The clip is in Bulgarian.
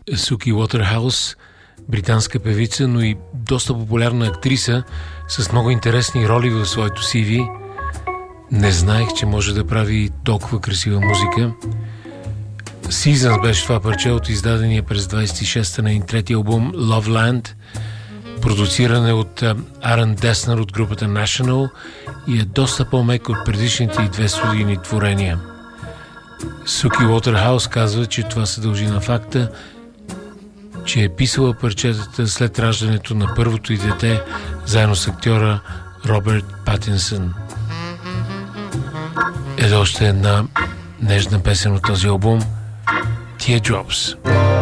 Суки Уотерхаус, британска певица, но и доста популярна актриса с много интересни роли в своето CV. Не знаех, че може да прави толкова красива музика. Seasons беше това парче от издадения през 26-та на третия албум Loveland, продуциране от Арън Деснер от групата National и е доста по-мек от предишните и две студийни творения. Суки Уотерхаус казва, че това се дължи на факта, че е писала парчетата след раждането на първото й дете, заедно с актьора Робърт Патинсън. Ето още една нежна песен от този албум, Teardrops.